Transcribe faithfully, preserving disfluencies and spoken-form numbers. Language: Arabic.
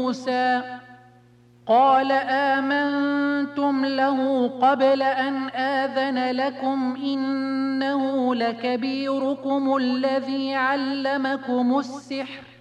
موسى قال آمنتم له قبل أن آذن لكم إنه لكبيركم الذي علمكم السحر